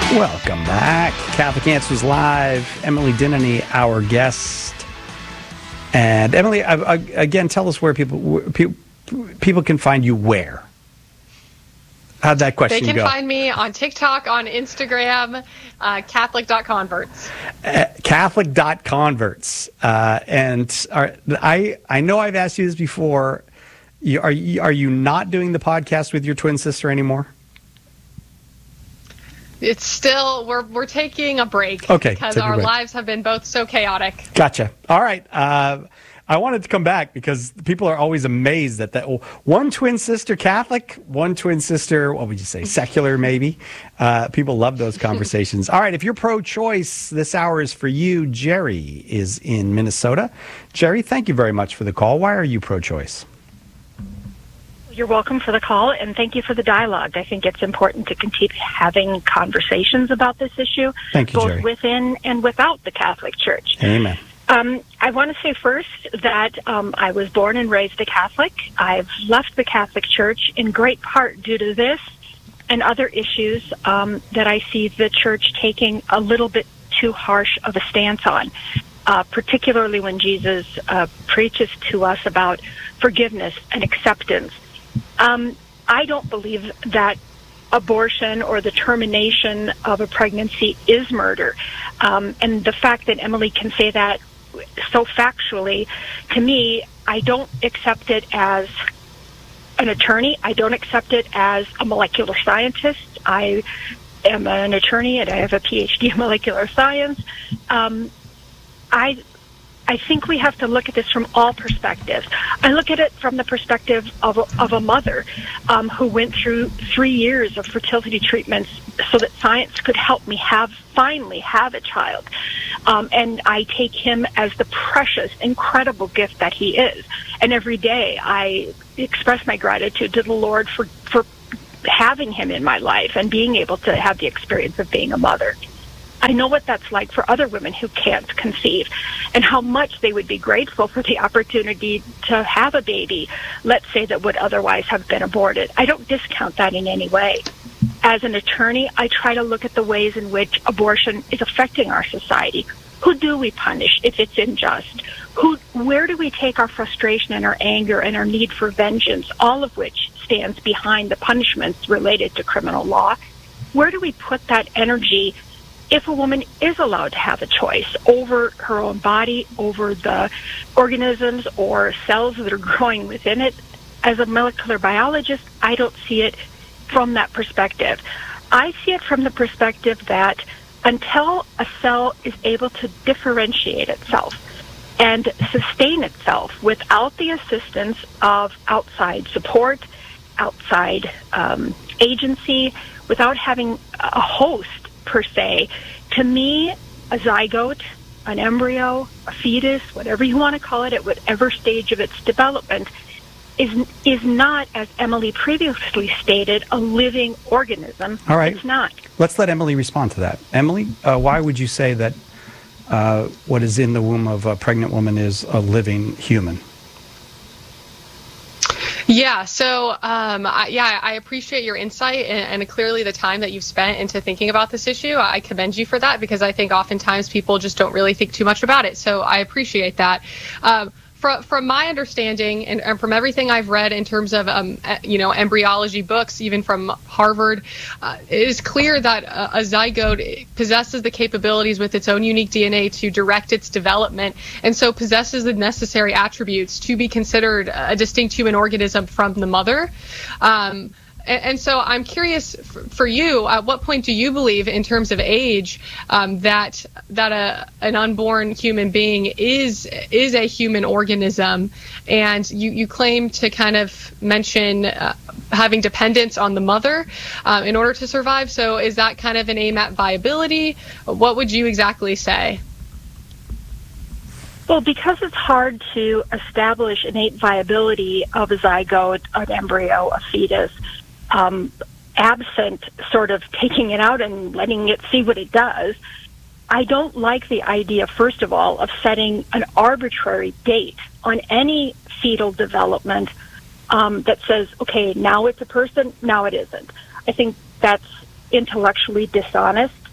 Welcome back. Catholic Answers Live. Emily Dennany, our guest. And Emily, again, tell us where people can find you where. How'd that question go? They can find me on TikTok, on Instagram, Catholic.converts. Catholic.converts. And I know I've asked you this before. Are you not doing the podcast with your twin sister anymore? It's still, we're taking a break. Okay. Because our lives have been both so chaotic. Gotcha. All right. I wanted to come back because people are always amazed that one twin sister Catholic, one twin sister, what would you say, secular maybe? People love those conversations. All right, if you're pro-choice, this hour is for you. Jerry is in Minnesota. Jerry, thank you very much for the call. Why are you pro-choice? You're welcome for the call, and thank you for the dialogue. I think it's important to continue having conversations about this issue, thank you, both Jerry, within and without the Catholic Church. Amen. I want to say first that I was born and raised a Catholic. I've left the Catholic Church in great part due to this and other issues that I see the Church taking a little bit too harsh of a stance on, particularly when Jesus preaches to us about forgiveness and acceptance. I don't believe that abortion or the termination of a pregnancy is murder. And the fact that Emily can say that so factually, to me, I don't accept it as an attorney. I don't accept it as a molecular scientist. I am an attorney and I have a PhD in molecular science. I think we have to look at this from all perspectives. I look at it from the perspective of a mother who went through 3 years of fertility treatments so that science could help me finally have a child. And I take him as the precious, incredible gift that he is. And every day I express my gratitude to the Lord for having him in my life and being able to have the experience of being a mother. I know what that's like for other women who can't conceive and how much they would be grateful for the opportunity to have a baby, let's say, that would otherwise have been aborted. I don't discount that in any way. As an attorney, I try to look at the ways in which abortion is affecting our society. Who do we punish if it's unjust? Where do we take our frustration and our anger and our need for vengeance, all of which stands behind the punishments related to criminal law? Where do we put that energy if a woman is allowed to have a choice over her own body, over the organisms or cells that are growing within it? As a molecular biologist, I don't see it from that perspective. I see it from the perspective that until a cell is able to differentiate itself and sustain itself without the assistance of outside support, outside agency, without having a host, per se, to me, a zygote, an embryo, a fetus, whatever you want to call it, at whatever stage of its development, is not, as Emily previously stated, a living organism. All right. It's not. Let's let Emily respond to that. Emily, why would you say that what is in the womb of a pregnant woman is a living human? Yeah, so I appreciate your insight and clearly the time that you've spent into thinking about this issue. I commend you for that because I think oftentimes people just don't really think too much about it. So I appreciate that. From my understanding and from everything I've read in terms of embryology books, even from Harvard, it is clear that a zygote possesses the capabilities with its own unique DNA to direct its development, and so possesses the necessary attributes to be considered a distinct human organism from the mother. And so I'm curious for you, at what point do you believe in terms of age that an unborn human being is a human organism? And you claim to kind of mention having dependence on the mother in order to survive. So is that kind of an aim at viability? What would you exactly say? Well, because it's hard to establish innate viability of a zygote, an embryo, a fetus, absent sort of taking it out and letting it see what it does, I don't like the idea, first of all, of setting an arbitrary date on any fetal development that says, okay, now it's a person, now it isn't. I think that's intellectually dishonest.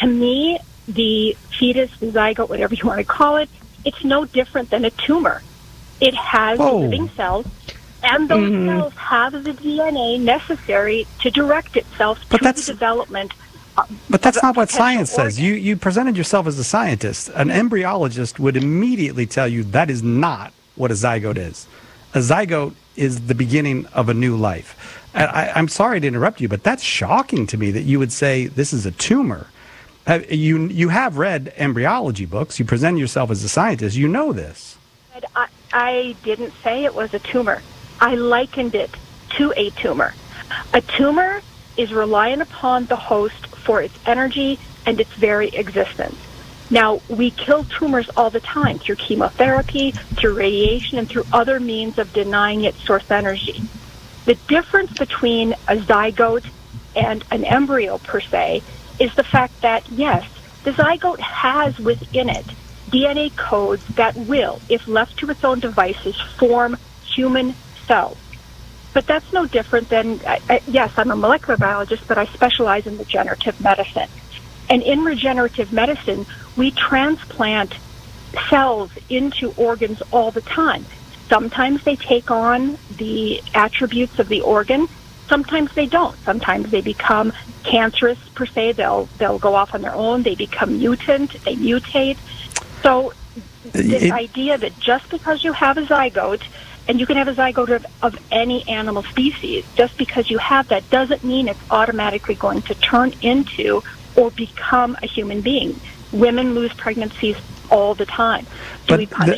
to me, the fetus, the zygote, whatever you want to call it, it's no different than a tumor. It has living cells, and those cells have the DNA necessary to direct itself to the development. But that's not what science says. You presented yourself as a scientist. An embryologist would immediately tell you that is not what a zygote is. A zygote is the beginning of a new life. I'm sorry to interrupt you, but that's shocking to me that you would say this is a tumor. You have read embryology books. You present yourself as a scientist. You know this. I didn't say it was a tumor. I likened it to a tumor. A tumor is reliant upon the host for its energy and its very existence. Now, we kill tumors all the time through chemotherapy, through radiation, and through other means of denying its source energy. The difference between a zygote and an embryo, per se, is the fact that, yes, the zygote has within it DNA codes that will, if left to its own devices, form human cells. But that's no different than, yes, I'm a molecular biologist, but I specialize in regenerative medicine. And in regenerative medicine, we transplant cells into organs all the time. Sometimes they take on the attributes of the organ. Sometimes they don't. Sometimes they become cancerous, per se. They'll go off on their own. They become mutant. They mutate. So this idea that just because you have a zygote, and you can have a zygote of any animal species, just because you have that doesn't mean it's automatically going to turn into or become a human being. Women lose pregnancies all the time. But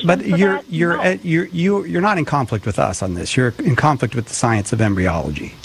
you're not in conflict with us on this. You're in conflict with the science of embryology.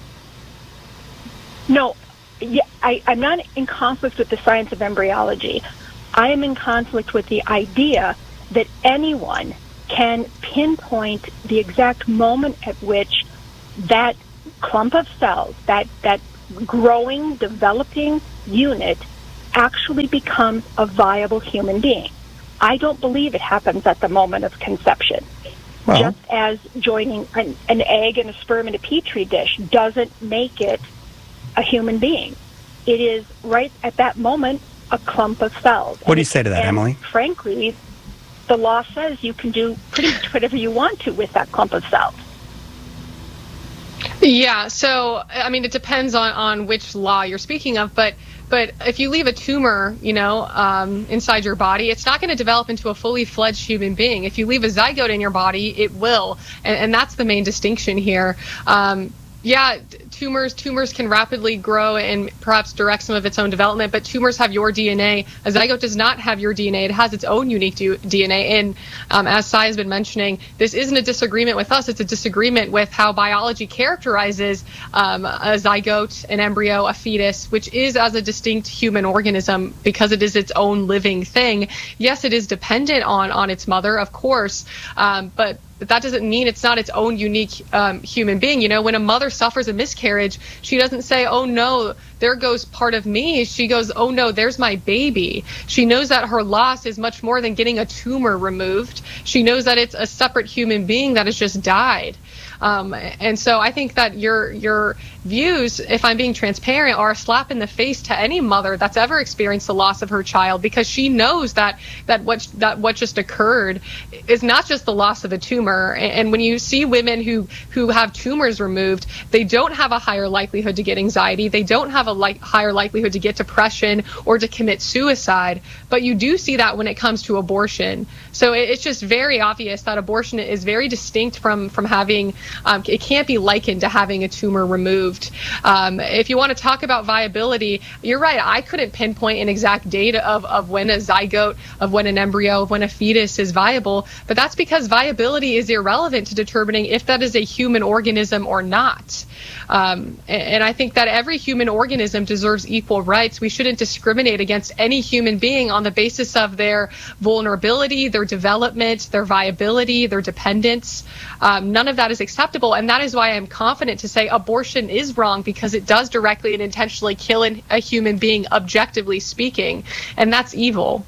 No, I'm not in conflict with the science of embryology. I am in conflict with the idea that anyone can pinpoint the exact moment at which that clump of cells, that growing, developing unit actually becomes a viable human being. I don't believe it happens at the moment of conception. Well, just as joining an egg and a sperm in a petri dish doesn't make it a human being. It is right at that moment a clump of cells. What do you say to that, Emily? Frankly, the law says you can do pretty much whatever you want to with that clump of cells. Yeah, so, I mean, it depends on which law you're speaking of, but if you leave a tumor, inside your body, it's not going to develop into a fully fledged human being. If you leave a zygote in your body, it will, and that's the main distinction here. Tumors can rapidly grow and perhaps direct some of its own development, but tumors have your DNA. A zygote does not have your DNA. It has its own unique DNA. And as Sai has been mentioning, this isn't a disagreement with us. It's a disagreement with how biology characterizes a zygote, an embryo, a fetus, which is as a distinct human organism because it is its own living thing. Yes, it is dependent on its mother, of course, but that doesn't mean it's not its own unique human being. When a mother suffers a miscarriage, she doesn't say, oh no, there goes part of me. She goes, oh no, there's my baby. She knows that her loss is much more than getting a tumor removed. She knows that it's a separate human being that has just died. And so I think that your views, if I'm being transparent, are a slap in the face to any mother that's ever experienced the loss of her child, because she knows that what just occurred is not just the loss of a tumor. And when you see women who have tumors removed, they don't have a higher likelihood to get anxiety. They don't have a higher likelihood to get depression or to commit suicide. But you do see that when it comes to abortion. So it's just very obvious that abortion is very distinct from having. It can't be likened to having a tumor removed. If you want to talk about viability, you're right. I couldn't pinpoint an exact date of when a zygote, of when an embryo, of when a fetus is viable, but that's because viability is irrelevant to determining if that is a human organism or not. And I think that every human organism deserves equal rights. We shouldn't discriminate against any human being on the basis of their vulnerability, their development, their viability, their dependence. None of that is acceptable, and that is why I'm confident to say abortion is wrong, because it does directly and intentionally kill a human being, objectively speaking, and that's evil.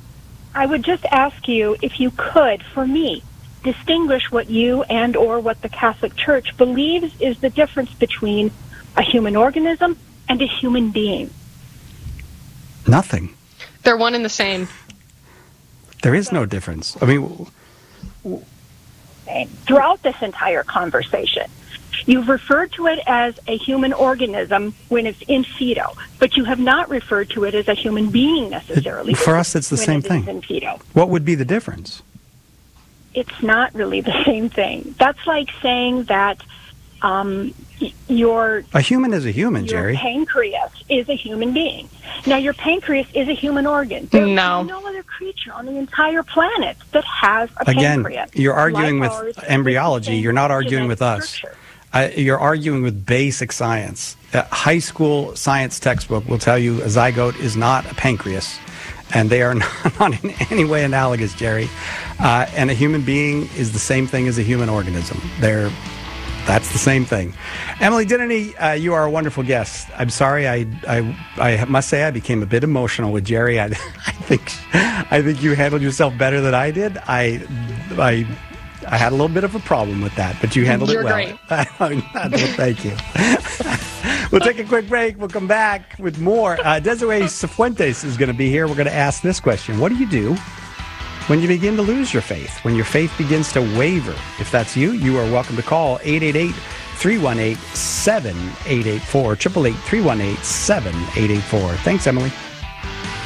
I would just ask you, if you could, for me, distinguish what you and or what the Catholic Church believes is the difference between a human organism and a human being. Nothing. They're one and the same. There is no difference. I mean, throughout this entire conversation, you've referred to it as a human organism when it's in feto, but you have not referred to it as a human being necessarily. For us, it's the same thing. In feto. What would be the difference? It's not really the same thing. That's like saying that a human is a human, Jerry. Your pancreas is a human being. Now, your pancreas is a human organ. There's no other creature on the entire planet that has a pancreas. Again, you're arguing with embryology. You're not arguing with us. You're arguing with basic science. A high school science textbook will tell you a zygote is not a pancreas, and they are not in any way analogous, Jerry. And a human being is the same thing as a human organism. That's the same thing. Emily Dinany, you are a wonderful guest. I'm sorry, I must say I became a bit emotional with Jerry. I think you handled yourself better than I did. I had a little bit of a problem with that, but you handled it well. You're great. Well, thank you. We'll take a quick break. We'll come back with more. Desiree Cifuentes is going to be here. We're going to ask this question. What do you do when you begin to lose your faith, when your faith begins to waver? If that's you, you are welcome to call 888-318-7884, 888-318-7884. Thanks, Emily.